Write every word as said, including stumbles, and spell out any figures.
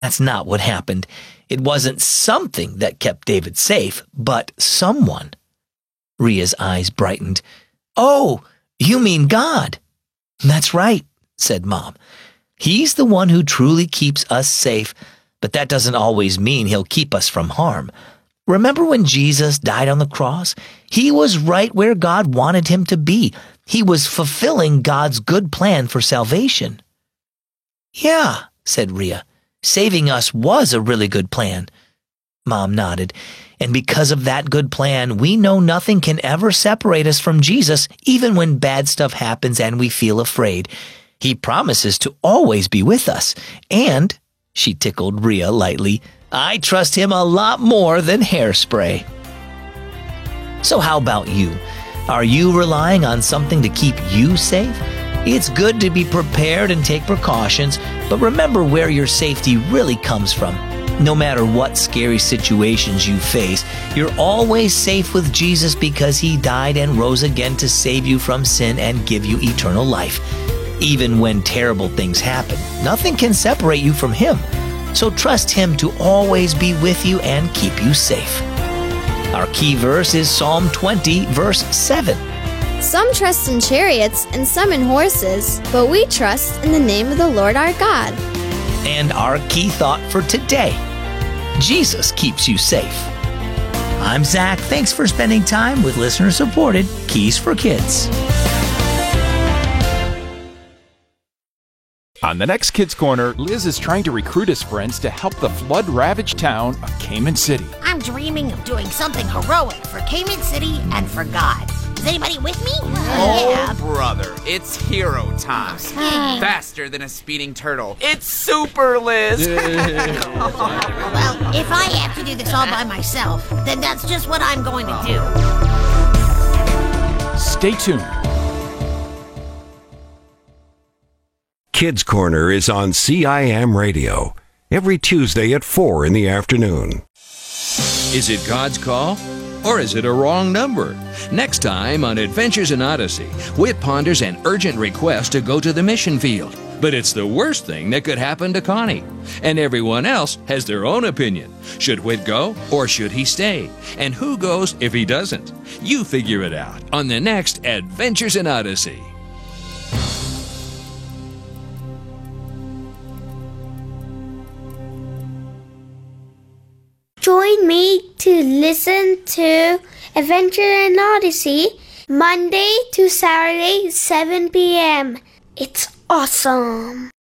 That's not what happened. It wasn't something that kept David safe, but someone. Rhea's eyes brightened. Oh, you mean God? That's right, said Mom. He's the one who truly keeps us safe, but that doesn't always mean he'll keep us from harm. Remember when Jesus died on the cross? He was right where God wanted him to be. He was fulfilling God's good plan for salvation. Yeah, said Rhea. Saving us was a really good plan. Mom nodded. And because of that good plan, we know nothing can ever separate us from Jesus, even when bad stuff happens and we feel afraid. He promises to always be with us. And, she tickled Rhea lightly, I trust him a lot more than hairspray. So how about you? Are you relying on something to keep you safe? It's good to be prepared and take precautions, but remember where your safety really comes from. No matter what scary situations you face, you're always safe with Jesus because he died and rose again to save you from sin and give you eternal life. Even when terrible things happen, nothing can separate you from him. So trust him to always be with you and keep you safe. Our key verse is Psalm twenty, verse seven. Some trust in chariots and some in horses, but we trust in the name of the Lord our God. And our key thought for today, Jesus keeps you safe. I'm Zach. Thanks for spending time with listener-supported Keys for Kids. On the next Kids Corner, Liz is trying to recruit his friends to help the flood-ravaged town of Cayman City. I'm dreaming of doing something heroic for Cayman City and for God. Is anybody with me? Oh, Yeah. brother, it's hero time. Okay. Faster than a speeding turtle. It's super, Liz. Well, if I have to do this all by myself, then that's just what I'm going to do. Stay tuned. Kids Corner is on C I M Radio every Tuesday at four in the afternoon. Is it God's call? Or is it a wrong number? Next time on Adventures in Odyssey, Whit ponders an urgent request to go to the mission field. But it's the worst thing that could happen to Connie. And everyone else has their own opinion. Should Whit go or should he stay? And who goes if he doesn't? You figure it out on the next Adventures in Odyssey. Join me to listen to Adventure in Odyssey Monday to Saturday, seven p.m. It's awesome.